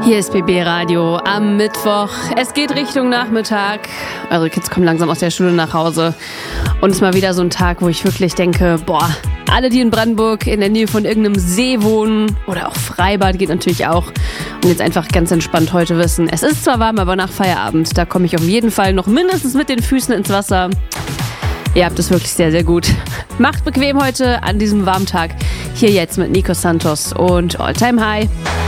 Hier ist BB Radio am Mittwoch. Es geht Richtung Nachmittag. Eure Kids kommen langsam aus der Schule nach Hause. Und es ist mal wieder so ein Tag, wo ich wirklich denke, alle, die in Brandenburg in der Nähe von irgendeinem See wohnen oder auch Freibad geht natürlich auch. Und jetzt einfach ganz entspannt heute wissen, es ist zwar warm, aber nach Feierabend, da komme ich auf jeden Fall noch mindestens mit den Füßen ins Wasser. Ihr habt es wirklich sehr, sehr gut. Macht bequem heute an diesem warmen Tag. Hier jetzt mit Nico Santos und All Time High.